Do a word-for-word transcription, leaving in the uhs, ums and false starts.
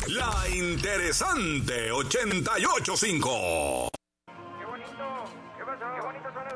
La interesante ochenta y ocho punto cinco. Qué bonito, qué pasó, qué bonito son